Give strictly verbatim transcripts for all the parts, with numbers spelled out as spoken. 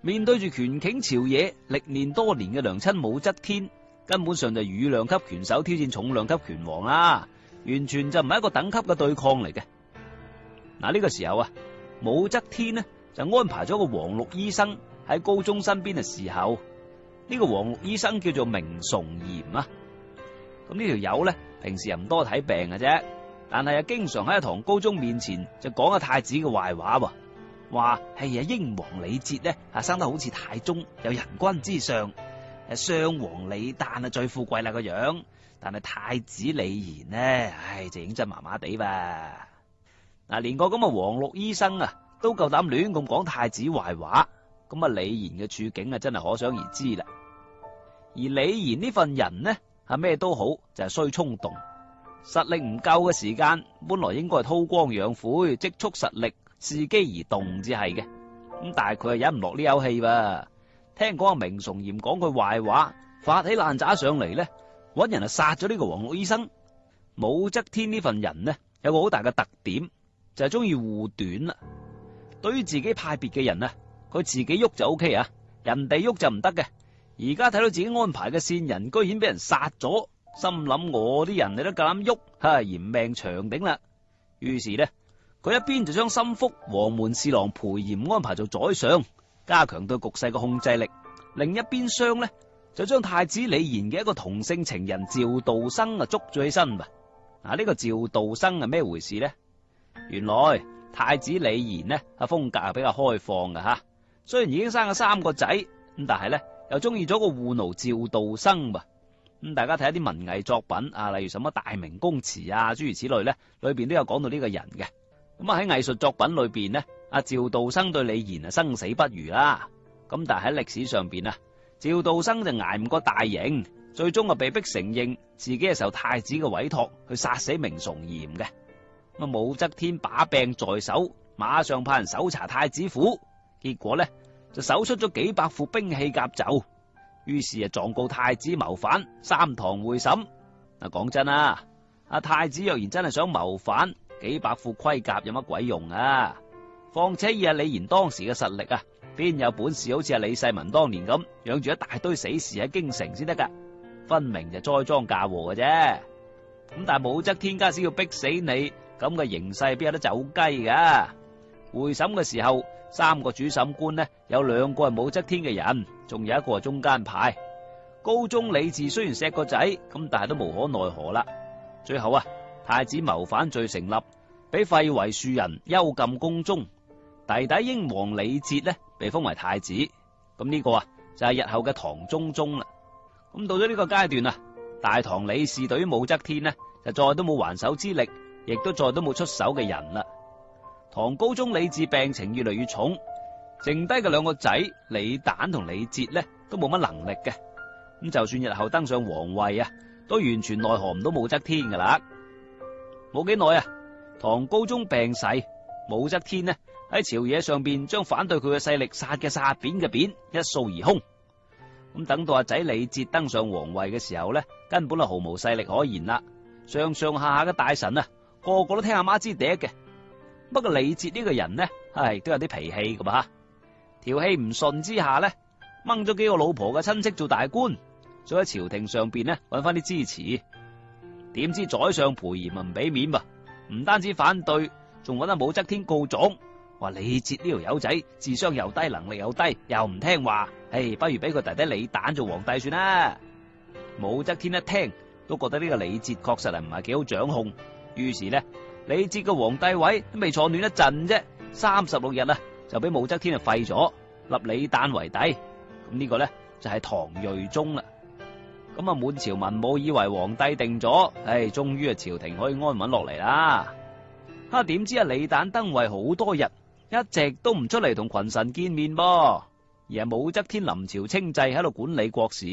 面對住權傾朝野、歷練多年嘅娘親武則天，根本上就羽量級拳手挑戰重量級拳王啦，完全就唔係一個等級嘅對抗嚟嘅。嗱，呢個時候啊，武則天呢就安排咗個黃綠醫生喺高宗身邊嘅侍候。呢個黃綠醫生叫做明崇琰啊。咁呢條友咧平時又唔多睇病嘅啫，但係又經常喺唐高宗面前就講阿太子嘅壞話喎。話係啊，英皇李節咧啊生得好似太宗，有人君之相；誒，襄王李旦啊最富貴啦個樣，但係太子李賢呢，唉就認真麻麻地吧。嗱，連個咁嘅黃綠醫生啊都夠膽亂咁講太子壞話，咁啊李賢嘅處境啊真係可想而知啦。而李賢呢份人呢，係咩都好，就係衰衝動，實力唔夠嘅時間，本來應該係韜光養晦，積蓄實力，伺機而動至係嘅。咁但係佢係忍唔落呢口氣噃。聽講阿明崇琰講佢壞話，發起爛渣上嚟咧，搵人啊殺咗呢個黃綠醫生。武則天呢份人呢，有個好大嘅特點，就係中意護短啦。對於自己派別嘅人啊，佢自己喐就 O K 啊，人哋喐就唔得嘅。而家睇到自己安排嘅線人居然俾人殺咗，心諗我啲人你都夠膽喐，吓嫌命長頂啦。於是呢，佢一邊就將心腹黃門侍郎裴炎安排做宰相，加強對局勢嘅控制力；另一邊廂呢，就將太子李賢嘅一個同性情人趙道生啊捉咗起身吧。嗱，呢個趙道生係咩回事呢？原來太子李賢呢啊風格係比較開放嘅吓，雖然已經生咗三個仔，咁但係呢，又中意咗個護奴趙道生吧。咁大家睇一啲文藝作品啊，例如什麼大明宮詞啊諸如此類呢，裏邊都有講到呢個人嘅。咁啊喺藝術作品裏邊呢，阿趙道生對李賢啊生死不渝啦。咁但係喺歷史上邊啊，趙道生就挨唔過大刑，最終啊被逼承認自己係受太子嘅委託去殺死明崇琰嘅。咁啊武則天把柄在手，馬上派人搜查太子府，結果呢，就搜出咗幾百副兵器甲胄，於是啊狀告太子謀反，三堂會審。嗱，講真啊，阿太子若然真係想謀反，幾百副盔甲有乜鬼用啊？況且以阿李賢當時嘅實力啊，邊有本事好似阿李世民當年咁養住一大堆死士喺京城先得噶？分明就栽贓嫁禍嘅啫。咁但係武則天家先要逼死你，咁嘅形勢邊有得走雞噶？會審嘅時候，三個主審官呢，有兩個係武則天嘅人，仲有一個係中間派。高宗李治雖然錫個仔，咁但係都無可奈何啦。最後啊，太子謀反罪成立，俾廢為庶人，幽禁宮中。弟弟英皇李節呢，被封為太子。咁呢個啊就係日後嘅唐中宗啦。咁到咗呢個階段啊，大唐李氏對於武則天呢，就再都冇還手之力，亦都再都冇出手嘅人啦。唐高宗李治病情越嚟越重，剩低嘅兩個仔李旦同李節呢，都冇乜能力嘅。咁就算日後登上皇位啊，都完全奈何唔到武則天噶啦。冇幾耐啊，唐高宗病逝，武則天呢喺朝野上邊將反對佢嘅勢力殺嘅殺，扁嘅扁，一掃而空。咁等到阿仔李節登上皇位嘅時候呢，根本係毫無勢力可言啦。上上下下嘅大臣啊，個個都聽阿媽支笛嘅。不過李節呢個人呢，係都有啲脾氣噶嘛，條氣唔順之下呢，掹咗幾個老婆嘅親戚做大官，再喺朝廷上邊呢揾翻啲支持。點知宰相裴炎唔俾面噃，唔單止反對，仲揾阿武則天告狀，話李節呢條友仔智商又低，能力又低，又唔聽話，唉，不如俾佢弟弟李旦做皇帝算啦。武則天一聽都覺得呢個李節確實係唔係幾好掌控，於是呢，李節嘅皇帝位都未坐暖一陣啫，三十六日啊就俾武則天啊廢咗，立李旦為帝。咁呢個呢，就係唐睿宗啦。咁啊滿朝文武以為皇帝定咗，唉，終於啊朝廷可以安穩落嚟啦。哈，點知啊李旦登位好多日，一直都唔出嚟同群臣見面噃，而係武則天臨朝稱制喺度管理國事。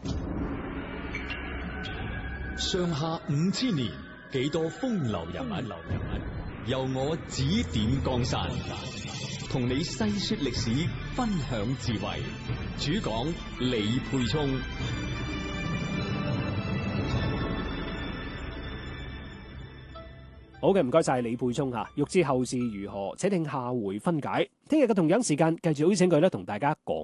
上下五千年，幾多風流人物，由我指點江山，同你細說歷史，分享智慧。主講李沛聰。 好嘅，唔該晒李沛聰吓。欲知後事如何，且聽下回分解。聽日嘅同樣時間，繼續邀請佢咧同大家講。